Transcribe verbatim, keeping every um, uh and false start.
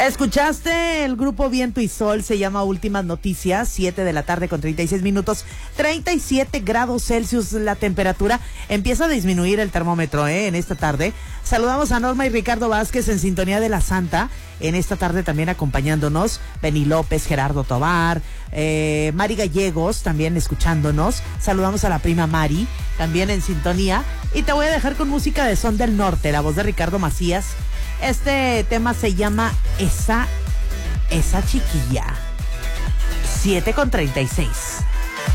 Escuchaste el grupo Viento y Sol, se llama Últimas Noticias, siete de la tarde con treinta y seis minutos, treinta y siete grados Celsius la temperatura. Empieza a disminuir el termómetro ¿eh? en esta tarde. Saludamos a Norma y Ricardo Vázquez en sintonía de La Santa, en esta tarde también acompañándonos, Beni López, Gerardo Tobar, eh, Mari Gallegos también escuchándonos. Saludamos a la prima Mari, también en sintonía. Y te voy a dejar con música de Son del Norte, la voz de Ricardo Macías. Este tema se llama Esa, esa chiquilla. siete con treinta y seis.